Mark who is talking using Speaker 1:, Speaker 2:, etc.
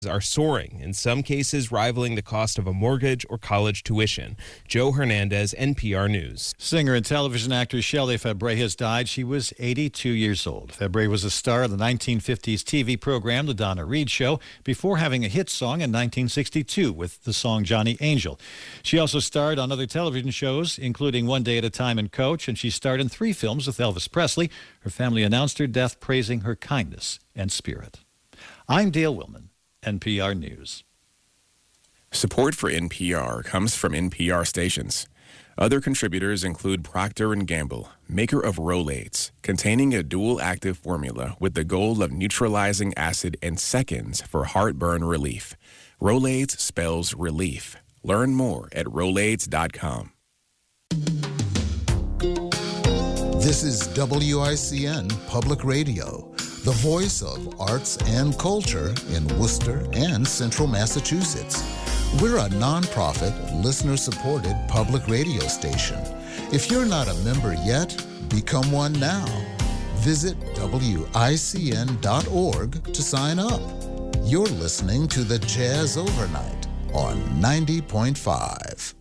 Speaker 1: are soaring, in some cases rivaling the cost of a mortgage or college tuition. Joe Hernandez, NPR News.
Speaker 2: Singer and television actor Shelley Fabre has died. She was 82 years old. Fabre was a star of the 1950s TV program The Donna Reed Show before having a hit song in 1962 with the song Johnny Angel. She also starred on other television shows, including One Day at a Time and Coach, and she starred in 3 films with Elvis Presley. Her family announced her death, praising her kindness and spirit. I'm Dale Willman, NPR News.
Speaker 3: Support for NPR comes from NPR stations. Other contributors include Procter & Gamble, maker of Rolaids, containing a dual-active formula with the goal of neutralizing acid in seconds for heartburn relief. Rolaids spells relief. Learn more at Rolaids.com.
Speaker 4: This is WICN Public Radio, the voice of arts and culture in Worcester and Central Massachusetts. We're a nonprofit, listener-supported public radio station. If you're not a member yet, become one now. Visit WICN.org to sign up. You're listening to the Jazz Overnight on 90.5.